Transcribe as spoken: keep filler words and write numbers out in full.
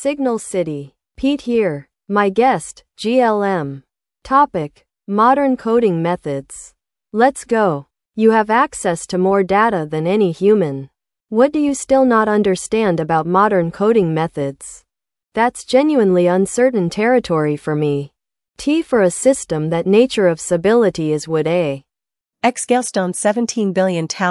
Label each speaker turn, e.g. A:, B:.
A: Signal City. Pete here. My guest, G L M. Topic: modern coding methods. Let's go. You have access to more data than any human. What do you still not understand about modern coding methods? That's genuinely uncertain territory for me. T for a system that nature of stability is would a.
B: Xgalestone seventeen billion tal